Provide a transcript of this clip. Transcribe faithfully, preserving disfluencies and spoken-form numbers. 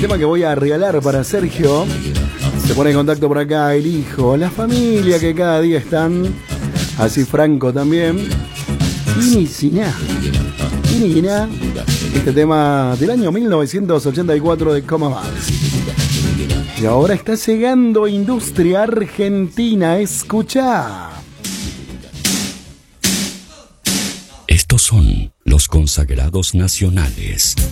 tema que voy a regalar para Sergio. Se pone en contacto por acá el hijo, la familia que cada día están. Así Franco también. Inicina. Inicina. Este tema del año mil novecientos ochenta y cuatro de Cómo Vas. Y ahora está llegando Industria Argentina. Escucha. Estos son los consagrados nacionales.